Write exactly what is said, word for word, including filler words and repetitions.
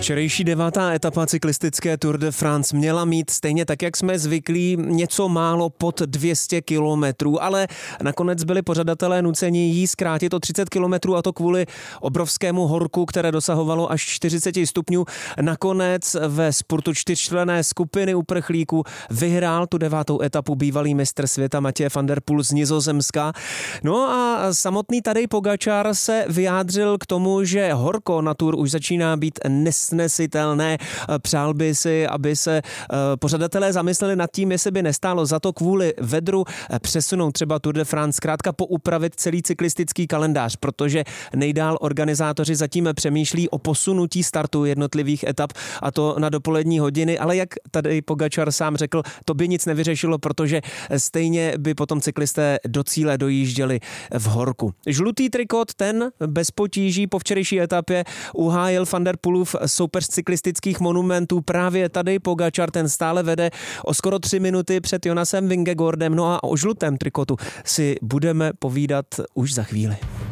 Včerejší devátá etapa cyklistické Tour de France měla mít stejně tak, jak jsme zvyklí, něco málo pod dvě stě kilometrů, ale nakonec byli pořadatelé nuceni jí zkrátit o třicet kilometrů, a to kvůli obrovskému horku, které dosahovalo až čtyřicet stupňů. Nakonec ve spurtu čtyřčlenné skupiny uprchlíků vyhrál tu devátou etapu bývalý mistr světa Mathieu van der Poel z Nizozemska. No a samotný Tadej Pogačar se vyjádřil k tomu, že horko na Tour už začíná být nesnesitelné. Přál by si, aby se pořadatelé zamysleli nad tím, jestli by nestálo za to kvůli vedru přesunout třeba Tour de France, zkrátka poupravit celý cyklistický kalendář, protože nejdál organizátoři zatím přemýšlí o posunutí startu jednotlivých etap, a to na dopolední hodiny, ale jak tady Pogačar sám řekl, to by nic nevyřešilo, protože stejně by potom cyklisté do cíle dojížděli v horku. Žlutý trikot, ten bez potíží po včerejší etapě uhájil Van der Poelův soupeř cyklistických monumentů, právě Tadej Pogačar, ten stále vede o skoro tři minuty před Jonasem Vingegaardem. No a o žlutém trikotu si budeme povídat už za chvíli.